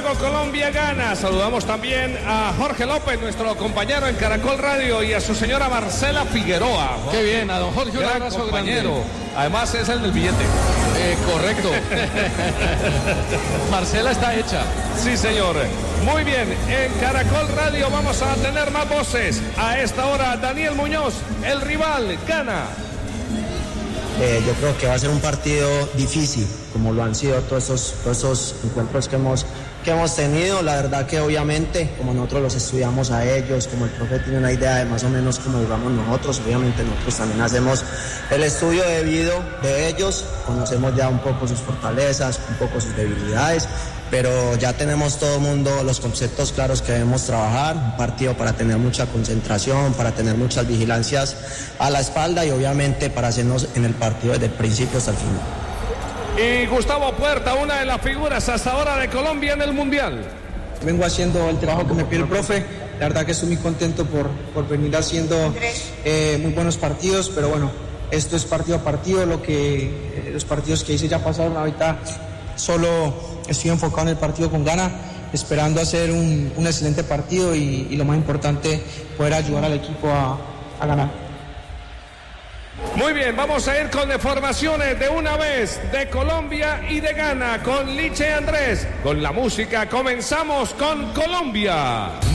juego Colombia-Ghana. Saludamos también a Jorge López, nuestro compañero en Caracol Radio, y a su señora Marcela Figueroa. Qué bien, a don Jorge, un abrazo compañero. Grande. Además es el del billete. Correcto. Marcela está hecha. Sí, señor. Muy bien, en Caracol Radio vamos a tener más voces. A esta hora, Daniel Muñoz, el rival, Ghana. Yo creo que va a ser un partido difícil, como lo han sido todos esos encuentros que hemos tenido. La verdad que obviamente, como nosotros los estudiamos a ellos, como el profe tiene una idea de más o menos cómo jugamos nosotros, obviamente nosotros también hacemos el estudio debido de ellos, conocemos ya un poco sus fortalezas, un poco sus debilidades, pero ya tenemos todo el mundo los conceptos claros que debemos trabajar, un partido para tener mucha concentración, para tener muchas vigilancias a la espalda y obviamente para hacernos en el partido desde el principio hasta el final. Y Gustavo Puerta, una de las figuras hasta ahora de Colombia en el Mundial. Vengo haciendo el trabajo que me pide el profe, la verdad que estoy muy contento por venir haciendo muy buenos partidos, pero bueno, esto es partido a partido, los partidos que hice ya pasaron, ahorita solo estoy enfocado en el partido con Ghana, esperando hacer un excelente partido y lo más importante, poder ayudar al equipo a ganar. Muy bien, vamos a ir con informaciones de una vez de Colombia y de Ghana con Liche Andrés. Con la música comenzamos con Colombia.